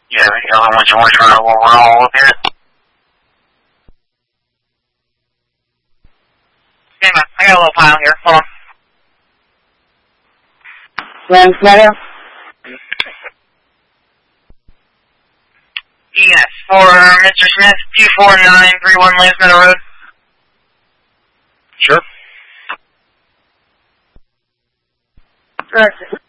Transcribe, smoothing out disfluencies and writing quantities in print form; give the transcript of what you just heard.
Yeah, the other ones you want to try to overall look at? Hey man, I got a little pile here. Hold on. Thanks, Mario. Yes, for Mr. Smith, 24931 Lanes Meadow Road. Sure. Correct.